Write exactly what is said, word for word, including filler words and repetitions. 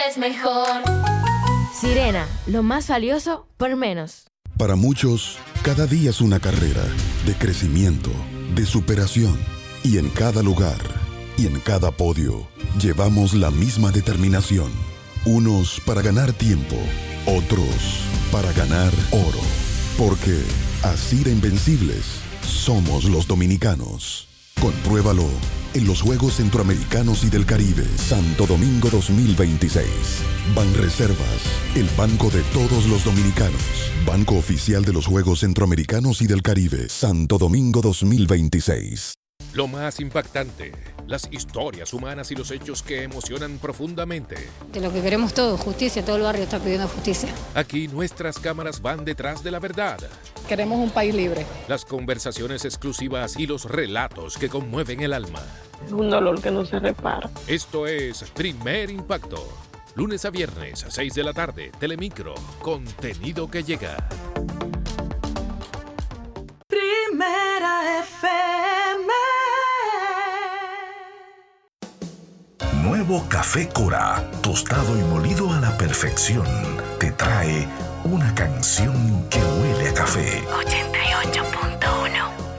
es mejor. Sirena, lo más valioso por menos. Para muchos, cada día es una carrera de crecimiento, de superación. Y en cada lugar, y en cada podio, llevamos la misma determinación. Unos para ganar tiempo, otros para ganar oro. Porque así de invencibles somos los dominicanos. Compruébalo en los Juegos Centroamericanos y del Caribe, Santo Domingo dos mil veintiséis. Banreservas, el banco de todos los dominicanos. Banco oficial de los Juegos Centroamericanos y del Caribe, Santo Domingo dos mil veintiséis. Lo más impactante, las historias humanas y los hechos que emocionan profundamente. De lo que queremos todos, justicia, todo el barrio está pidiendo justicia. Aquí nuestras cámaras van detrás de la verdad. Queremos un país libre. Las conversaciones exclusivas y los relatos que conmueven el alma. Es un dolor que no se repara. Esto es Primer Impacto. Lunes a viernes a seis de la tarde, Telemicro. Contenido que llega. Primera F M. Nuevo Café Cora, tostado y molido a la perfección, te trae una canción que huele a café. ochenta y ocho punto uno